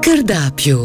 Cardápio.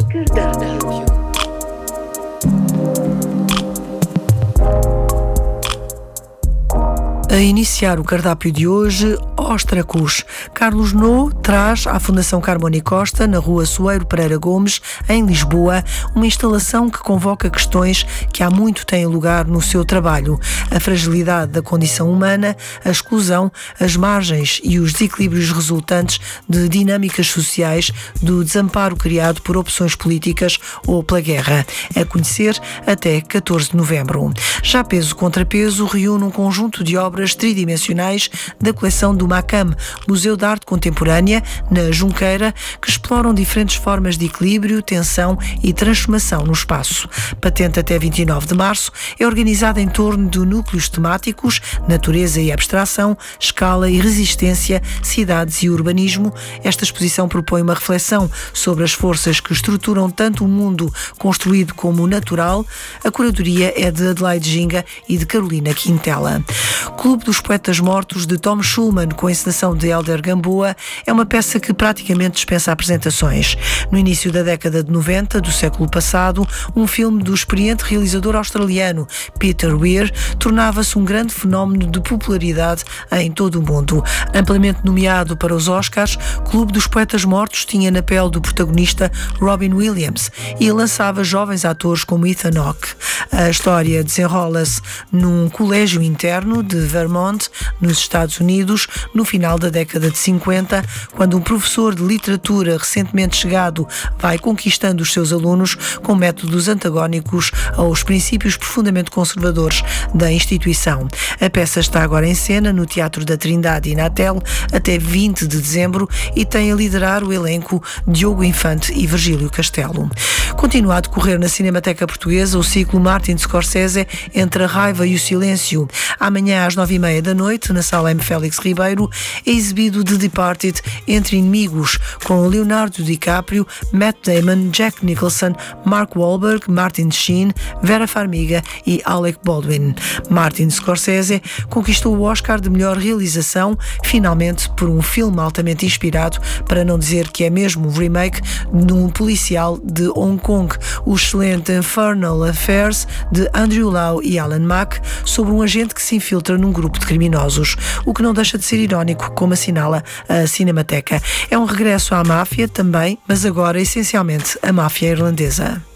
A iniciar o cardápio de hoje, Ostracus. Carlos No traz à Fundação Carmona e Costa, na rua Soeiro Pereira Gomes, em Lisboa, uma instalação que convoca questões que há muito têm lugar no seu trabalho: a fragilidade da condição humana, a exclusão, as margens e os desequilíbrios resultantes de dinâmicas sociais do desamparo criado por opções políticas ou pela guerra. A conhecer até 14 de novembro. Já Peso contra Peso reúne um conjunto de obras tridimensionais da coleção do MACAM, Museu de Arte Contemporânea, na Junqueira, que exploram diferentes formas de equilíbrio, tensão e transformação no espaço. Patente até 29 de março, é organizada em torno de núcleos temáticos: natureza e abstração, escala e resistência, cidades e urbanismo. Esta exposição propõe uma reflexão sobre as forças que estruturam tanto o mundo construído como o natural. A curadoria é de Adelaide Ginga e de Carolina Quintela. Clube dos Poetas Mortos, de Tom Schulman, com a encenação de Hélder Gamboa, é uma peça que praticamente dispensa apresentações. No início da década de 90 do século passado, um filme do experiente realizador australiano Peter Weir tornava-se um grande fenómeno de popularidade em todo o mundo. Amplamente nomeado para os Oscars, Clube dos Poetas Mortos tinha na pele do protagonista Robin Williams e lançava jovens atores como Ethan Hawke. A história desenrola-se num colégio interno de Vermont, nos Estados Unidos, no final da década de 50, quando um professor de literatura recentemente chegado vai conquistando os seus alunos com métodos antagónicos aos princípios profundamente conservadores da instituição. A peça está agora em cena no Teatro da Trindade e na Tel até 20 de dezembro e tem a liderar o elenco Diogo Infante e Virgílio Castelo. Continua a decorrer na Cinemateca Portuguesa o ciclo Martin Scorsese Entre a Raiva e o Silêncio. Amanhã às 9h30 da noite, na Sala M. Félix Ribeiro, é exibido The Departed Entre Inimigos, com Leonardo DiCaprio, Matt Damon, Jack Nicholson, Mark Wahlberg, Martin Sheen, Vera Farmiga e Alec Baldwin. Martin Scorsese conquistou o Oscar de melhor realização, finalmente por um filme altamente inspirado, para não dizer que é mesmo um remake, de um policial de Hong Kong, o excelente Infernal Affairs, de Andrew Lau e Alan Mack, sobre um agente que se infiltra num grupo de criminosos, o que não deixa de ser irónico, como assinala a Cinemateca. É um regresso à máfia também, mas agora essencialmente a máfia irlandesa.